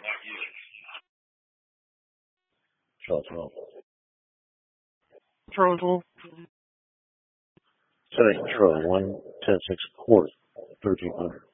Charles 12. Charlie 12. Setting control 1, 10, 6, quarter, 1300.